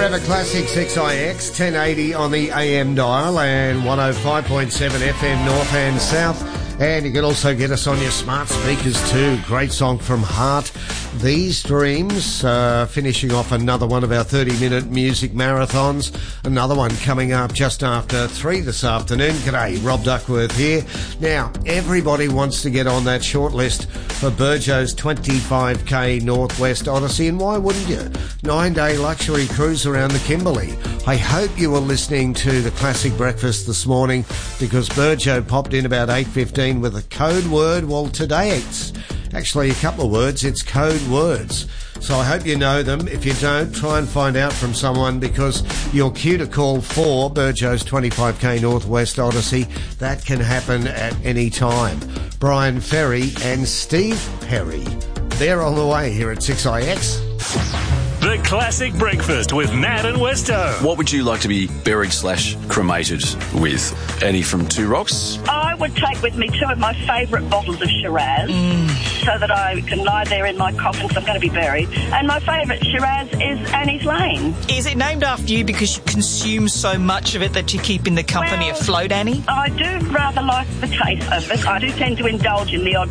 Forever Classic 6IX, 1080 on the AM dial and 105.7 FM North and South. And you can also get us on your smart speakers too. Great song from Heart. These Dreams, finishing off another one of our 30-minute music marathons. Another one coming up just after 3 this afternoon. G'day, Rob Duckworth here. Now, everybody wants to get on that short list for Burjo's 25k Northwest Odyssey, and why wouldn't you? 9-day luxury cruise around the Kimberley. I hope you were listening to the Classic Breakfast this morning, because Burjo popped in about 8:15 with a code word. Well, today it's actually a couple of words. It's code words. So I hope you know them. If you don't, try and find out from someone, because you're cue to call for Burjo's 25k Northwest Odyssey. That can happen at any time. Brian Ferry and Steve Perry. They're on the way here at 6IX. The Classic Breakfast with Nat and Westo. What would you like to be buried/cremated with? Annie from Two Rocks? I would take with me 2 of my favourite bottles of Shiraz so that I can lie there in my coffin, because I'm going to be buried. And my favourite Shiraz is Annie's Lane. Is it named after you because you consume so much of it that you keep in the company afloat, Annie? I do rather like the taste of it. I do tend to indulge in the odd